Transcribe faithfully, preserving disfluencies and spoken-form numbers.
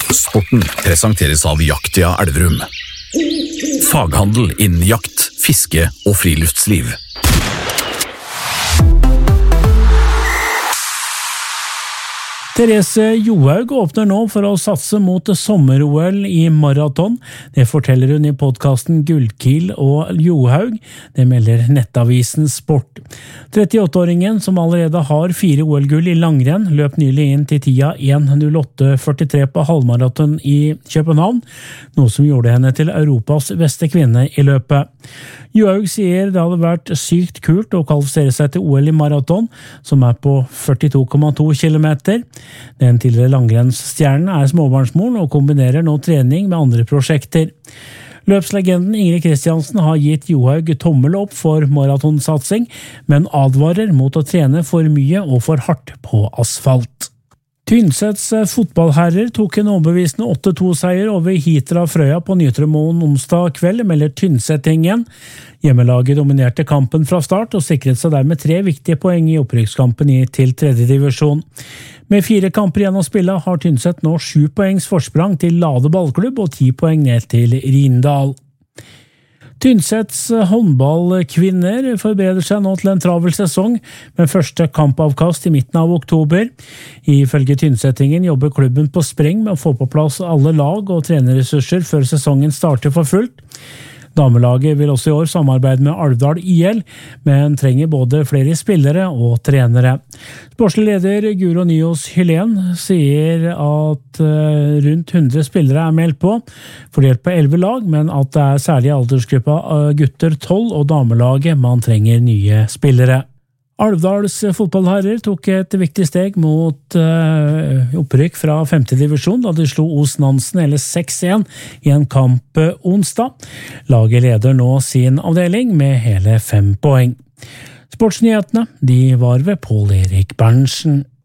Sporten presenteres av Jaktia Elverum. Faghandel innen jakt, fiske og friluftsliv. Therese Johaug åpner nå for å satse mot sommer-O L i maraton. Det forteller hun i podcasten Gullkiel og Johaug. Det melder nettavisen Sport. trettiåtte-åringen, som allerede har fire O L-gull i langrenn, løp nylig inn til tida én null åtte førtitre på halvmaraton i København, noe som gjorde henne til Europas beste kvinne i løpet. Johaug sier det hadde vært sykt kult å kvalifisere seg til O L i maraton, som er på førtito komma to kilometer. Den tidligere langrennsstjernen er småbarnsmor og kombinerer nå trening med andre prosjekter. Løpslegenden Ingrid Kristiansen har gitt Johaug tommel opp for maratonsatsing, men advarer mot å trene for mye og for hardt på asfalt. Tynsets fotballherrer tok en overbevisende åtte to-seier over Hitra Frøya på Nytremoen onsdag kveld, melder Tynsetingen. Hjemmelaget dominerte kampen fra start og sikret seg dermed tre viktige poeng i opprykkskampen til tredje divisjon. Med fire kamper igjen å spille har Tynset nå sju poengs forsprang til Lade ballklubb og ti poeng ned til Rindal. Tynsets håndballkvinner forbereder seg nå til en travel sesong med første kampavkast i midten av oktober. Ifølge Tynsetingen jobber klubben på spreng med å få på plass alle lag og trenerressurser før sesongen starter for fullt. Damelaget vil også i år samarbeide med Alvdal I L, men trenger både flere spillere og trenere. Sportslig leder Guro Nyås Hylén sier at rundt hundre spillere er meldt på, fordelt på elleve lag, men at det er særlig aldersgruppa gutter tolv og damelaget man trenger nye spillere. Alvdals fotballherrer tok et viktig steg mot uh, opprykk fra femte divisjon da de slo Os Nansen hele seks én i en kamp onsdag. Laget leder nå sin avdeling med hele fem poeng. Sportsnyhetene de var ved Pål Erik Berntsen.